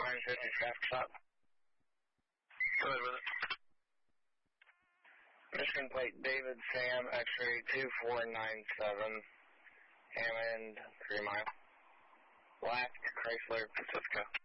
950 traffic stop. Go ahead with it. Michigan plate David Sam, X-ray 2497, Hammond, 3 mile. Black Chrysler Pacifica.